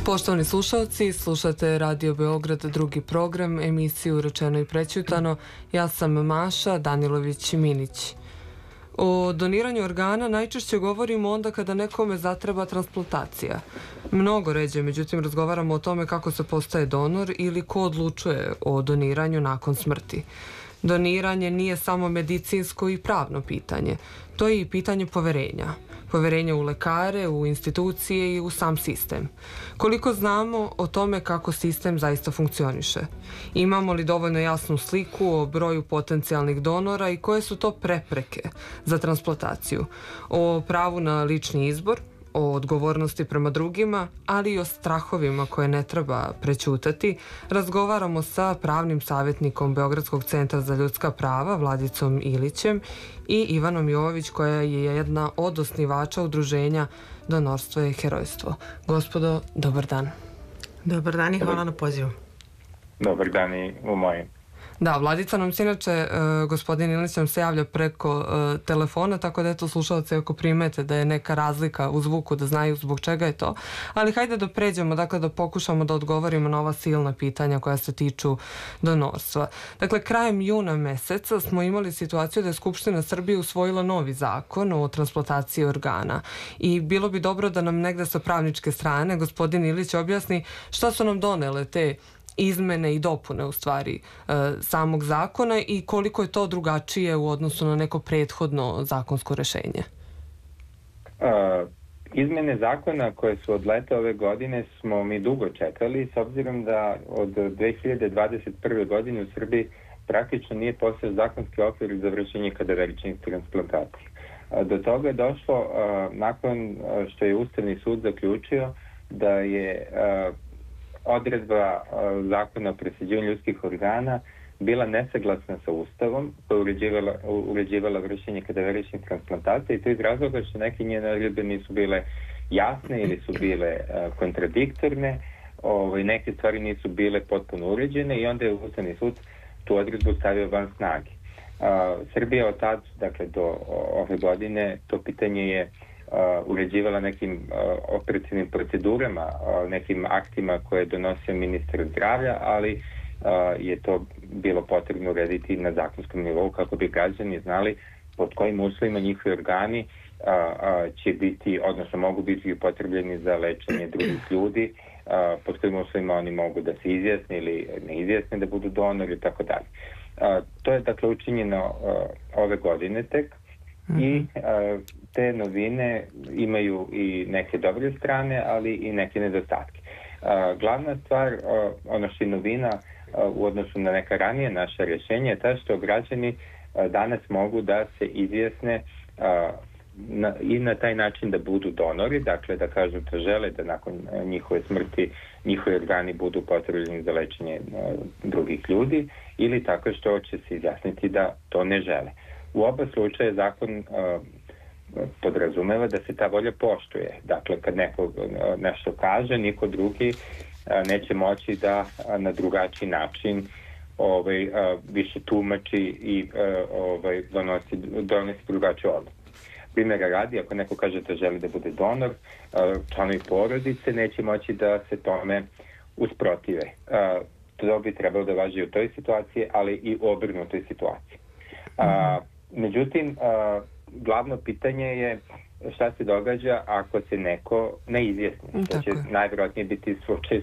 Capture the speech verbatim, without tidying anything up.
Poštovani slušalci, slušate Radio Beograd, drugi program, emisiju Rečeno i prećutano. Ja sam Maša Danilović-Minić. O doniranju organa najčešće govorimo onda kada nekome zatreba transplantacija. Mnogo ređe, međutim, razgovaramo o tome kako se postaje donor ili ko odlučuje o doniranju nakon smrti. Doniranje nije samo medicinsko i pravno pitanje. To je i pitanje poverenja. Poverenja u lekare, u institucije i u sam sistem. Koliko znamo o tome kako sistem zaista funkcioniše? Imamo li dovoljno jasnu sliku o broju potencijalnih donora i koje su to prepreke za transplantaciju? O pravu na lični izbor, o odgovornosti prema drugima, ali i o strahovima koje ne treba prećutati, razgovaramo sa pravnim savjetnikom Beogradskog centra za ljudska prava, Vladicom Ilićem, i Ivanom Jovović, koja je jedna od osnivača udruženja Donorstvo je herojstvo. Gospodo, dobar dan. Dobar dan i hvala na pozivu. Dobar dan i u mojem. Da, Vladica nam se inače, uh, gospodin Ilić nam se javlja preko uh, telefona, tako da eto slušalci ako primete da je neka razlika u zvuku, da znaju zbog čega je to. Ali hajde da pređemo, dakle da pokušamo da odgovorimo na ova silna pitanja koja se tiču donorstva. Dakle, krajem juna meseca smo imali situaciju da je Skupština Srbije usvojila novi zakon o transplantaciji organa. I bilo bi dobro da nam negde sa pravničke strane gospodin Ilić objasni šta su nam donele te izmene i dopune u stvari samog zakona i koliko je to drugačije u odnosu na neko prethodno zakonsko rešenje. Uh, izmene zakona koje su od leta ove godine smo mi dugo čekali, s obzirom da od dve hiljade dvadeset prve. godine u Srbiji praktično nije postojao zakonski okvir za vršenje kadaveričnih transplantacija. Uh, do toga je došlo uh, nakon što je Ustavni sud zaključio da je uh, odredba zakona o presađivanju ljudskih organa bila nesaglasna sa Ustavom koja je uređivala, uređivala vršenje kadaveričnih transplantacija, i to iz razloga što neke njene odredbe nisu bile jasne ili su bile uh, kontradiktorne, ovaj, neke stvari nisu bile potpuno uređene i onda je Ustavni sud tu odredbu stavio van snage. Uh, Srbija od tad, dakle do ove godine, to pitanje je Uh, uređivala nekim uh, operativnim procedurama, uh, nekim aktima koje je donosio ministar zdravlja, ali uh, je to bilo potrebno urediti na zakonskom nivou kako bi građani znali pod kojim uslovima njihovi organi uh, uh, će biti, odnosno mogu biti upotrebljeni za lečenje drugih ljudi, uh, pod kojim uslovima oni mogu da se izjasne ili ne izjasne da budu donori i tako dalje. Uh, to je dakle učinjeno uh, ove godine tek. I uh, te novine imaju i neke dobre strane, ali i neke nedostatke. Uh, glavna stvar, uh, ono što je novina uh, u odnosu na neka ranije naša rješenja je ta što građani uh, danas mogu da se izjasne uh, na, i na taj način da budu donori, dakle da kažu da žele da nakon uh, njihove smrti njihovi organi budu potrebni za lečenje uh, drugih ljudi, ili tako što će se izjasniti da to ne žele. U oba slučaja zakon uh, podrazumeva da se ta volja poštuje. Dakle, kad neko uh, nešto kaže, niko drugi uh, neće moći da uh, na drugačiji način ovaj, uh, više tumači i uh, ovaj, donosi, donosi drugačiju odluku. Primjera radi, ako neko kaže da želi da bude donor, uh, članovi porodice neće moći da se tome usprotive. Uh, to bi trebalo da važi u toj situaciji, ali i u obrnutoj situaciji. Uh, Međutim, uh, glavno pitanje je šta se događa ako se neko ne izjasni. To će najvjerojatnije biti slučaj